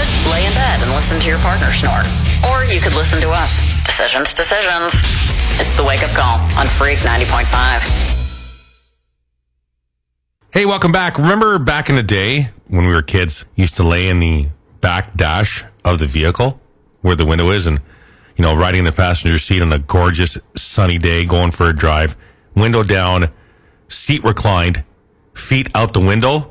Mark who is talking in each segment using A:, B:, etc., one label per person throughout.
A: could lay in bed and listen to your partner snore. Or you could listen to us. Decisions. It's the Wake Up Call on Freak 90.5.
B: Hey, welcome back. Remember back in the day when we were kids, used to lay in the back dash of the vehicle where the window is and, you know, riding in the passenger seat on a gorgeous sunny day, going for a drive, window down, seat reclined, feet out the window.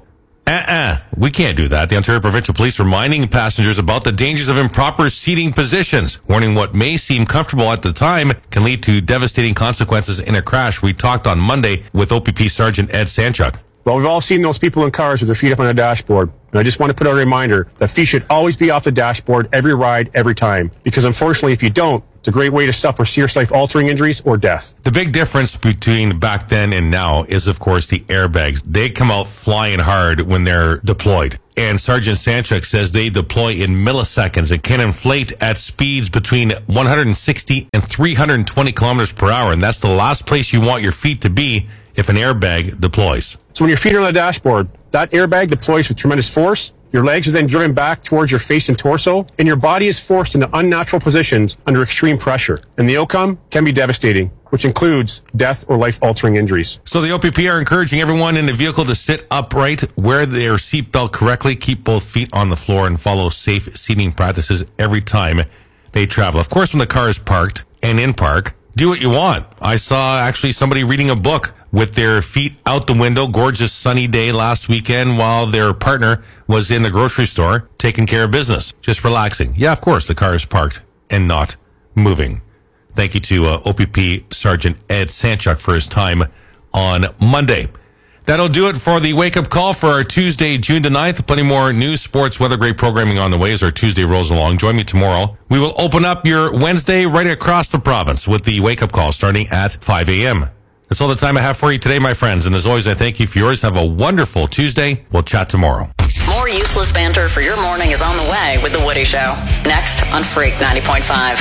B: We can't do that. The Ontario Provincial Police reminding passengers about the dangers of improper seating positions, warning what may seem comfortable at the time can lead to devastating consequences in a crash. We talked on Monday with OPP Sergeant Ed Sanchuk.
C: Well, we've all seen those people in cars with their feet up on the dashboard. And I just want to put out a reminder that feet should always be off the dashboard every ride, every time. Because unfortunately, if you don't, it's a great way to suffer serious life-altering injuries or death.
B: The big difference between back then and now is, of course, the airbags. They come out flying hard when they're deployed. And Sergeant Sanchuk says they deploy in milliseconds and can inflate at speeds between 160 and 320 kilometers per hour. And that's the last place you want your feet to be if an airbag deploys.
C: So when your feet are on the dashboard, that airbag deploys with tremendous force. Your legs are then driven back towards your face and torso, and your body is forced into unnatural positions under extreme pressure. And the outcome can be devastating, which includes death or life-altering injuries.
B: So the OPP are encouraging everyone in the vehicle to sit upright, wear their seatbelt correctly, keep both feet on the floor, and follow safe seating practices every time they travel. Of course, when the car is parked and in park, do what you want. I saw actually somebody reading a book with their feet out the window, gorgeous sunny day last weekend while their partner was in the grocery store taking care of business, just relaxing. Yeah, of course, the car is parked and not moving. Thank you to OPP Sergeant Ed Sanchuk for his time on Monday. That'll do it for the wake-up call for our Tuesday, June the 9th. Plenty more news, sports, weather, great programming on the way as our Tuesday rolls along. Join me tomorrow. We will open up your Wednesday right across the province with the wake-up call starting at 5 a.m. That's all the time I have for you today, my friends. And as always, I thank you for yours. Have a wonderful Tuesday. We'll chat tomorrow.
A: More useless banter for your morning is on the way with The Woody Show. Next on Freak 90.5.